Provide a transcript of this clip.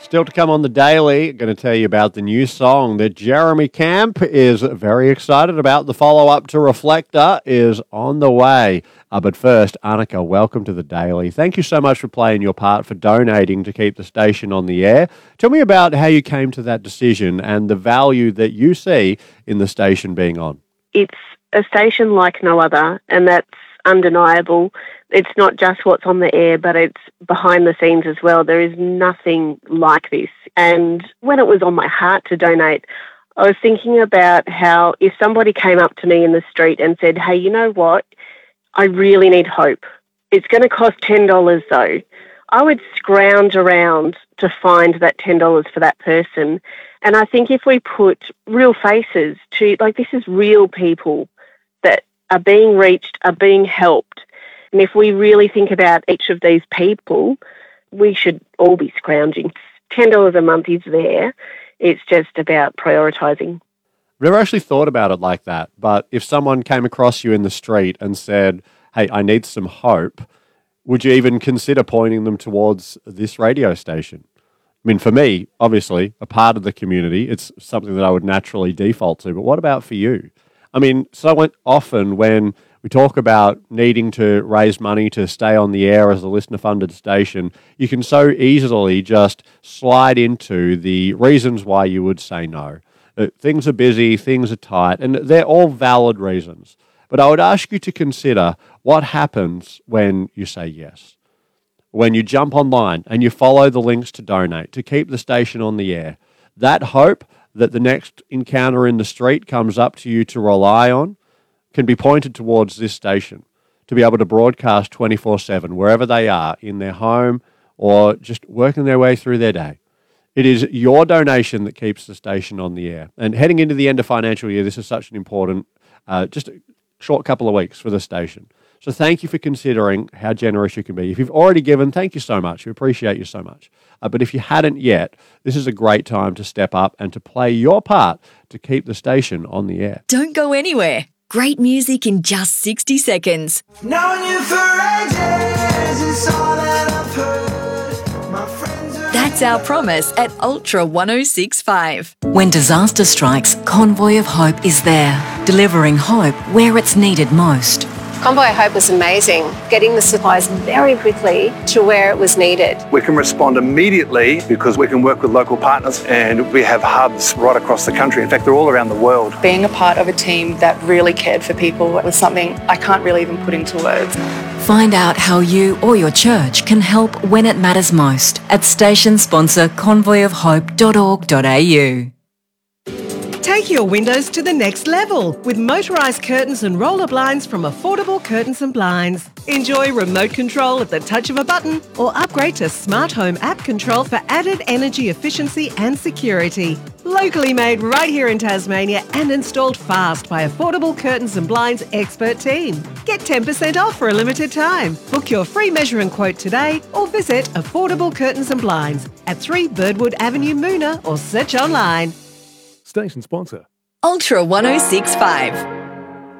Still to come on the Daily, going to tell you about the new song that Jeremy Camp is very excited about. The follow-up to Reflector is on the way. But first, Annika, welcome to the Daily. Thank you so much for playing your part, for donating to keep the station on the air. Tell me about how you came to that decision and the value that you see in the station being on. It's a station like no other, and that's undeniable. It's not just what's on the air, but it's behind the scenes as well. There is nothing like this. And when it was on my heart to donate, I was thinking about how if somebody came up to me in the street and said, hey, you know what? I really need hope. It's going to cost $10 though. I would scrounge around to find that $10 for that person. And I think if we put real faces to, like, this is real people that are being reached, are being helped. And if we really think about each of these people, we should all be scrounging. $10 a month is there. It's just about prioritising. I've never actually thought about it like that, but if someone came across you in the street and said, hey, I need some hope, would you even consider pointing them towards this radio station? I mean, for me, obviously, a part of the community, it's something that I would naturally default to, but what about for you? I mean, so often when we talk about needing to raise money to stay on the air as a listener-funded station, you can so easily just slide into the reasons why you would say no. Things are busy, things are tight, and they're all valid reasons. But I would ask you to consider what happens when you say yes. When you jump online and you follow the links to donate, to keep the station on the air, that hope that the next encounter in the street comes up to you to rely on can be pointed towards this station to be able to broadcast 24/7 wherever they are, in their home or just working their way through their day. It is your donation that keeps the station on the air. And heading into the end of financial year, this is such an important, just a short couple of weeks for the station. So thank you for considering how generous you can be. If you've already given, thank you so much. We appreciate you so much. But if you hadn't yet, this is a great time to step up and to play your part to keep the station on the air. Don't go anywhere. Great music in just 60 seconds. Knowing you for ages is all that I've heard. My friends are... That's our promise at Ultra 106.5. When disaster strikes, Convoy of Hope is there, delivering hope where it's needed most. Convoy of Hope was amazing, getting the supplies very quickly to where it was needed. We can respond immediately because we can work with local partners, and we have hubs right across the country. In fact, they're all around the world. Being a part of a team that really cared for people was something I can't really even put into words. Find out how you or your church can help when it matters most at station sponsor convoyofhope.org.au. Take your windows to the next level with motorised curtains and roller blinds from Affordable Curtains and Blinds. Enjoy remote control at the touch of a button or upgrade to Smart Home app control for added energy efficiency and security. Locally made right here in Tasmania and installed fast by Affordable Curtains and Blinds expert team. Get 10% off for a limited time. Book your free measure and quote today or visit Affordable Curtains and Blinds at 3 Birdwood Avenue, Moona, or search online. Station sponsor Ultra 106.5.